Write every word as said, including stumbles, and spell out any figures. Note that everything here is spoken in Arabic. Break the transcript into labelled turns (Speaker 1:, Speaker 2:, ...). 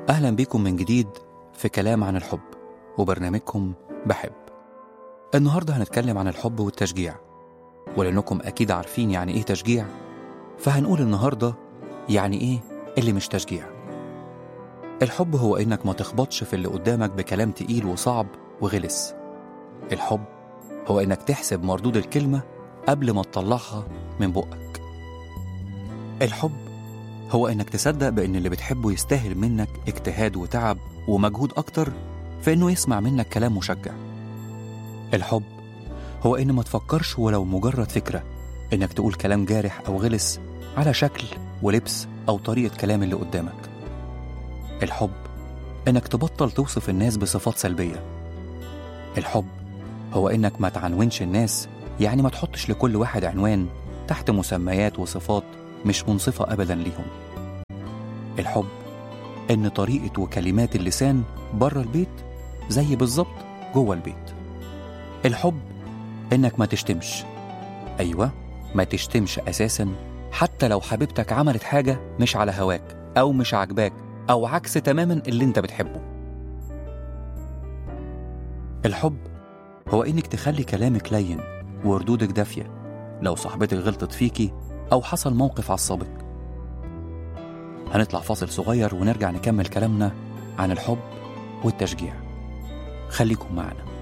Speaker 1: أهلا بيكم من جديد في كلام عن الحب وبرنامجكم بحب. النهاردة هنتكلم عن الحب والتشجيع، ولأنكم أكيد عارفين يعني إيه تشجيع، فهنقول النهاردة يعني إيه اللي مش تشجيع. الحب هو إنك ما تخبطش في اللي قدامك بكلام تقيل وصعب وغلس. الحب هو إنك تحسب مردود الكلمة قبل ما تطلعها من بقك. الحب هو إنك تصدق بإن اللي بتحبه يستاهل منك اجتهاد وتعب ومجهود أكتر في إنه يسمع منك كلام مشجع. الحب هو إن ما تفكرش ولو مجرد فكرة إنك تقول كلام جارح أو غلس على شكل ولبس أو طريقة كلام اللي قدامك. الحب إنك تبطل توصف الناس بصفات سلبية. الحب هو إنك ما تعنونش الناس، يعني ما تحطش لكل واحد عنوان تحت مسميات وصفات مش منصفة أبدا ليهم. الحب إن طريقة وكلمات اللسان بره البيت زي بالظبط جوه البيت. الحب إنك ما تشتمش، أيوة ما تشتمش أساسا، حتى لو حبيبتك عملت حاجة مش على هواك أو مش عجباك أو عكس تماما اللي انت بتحبه. الحب هو إنك تخلي كلامك لين وردودك دافية لو صاحبتك غلطت فيكي أو حصل موقف عصبك. هنطلع فاصل صغير ونرجع نكمل كلامنا عن الحب والتشجيع. خليكم معنا.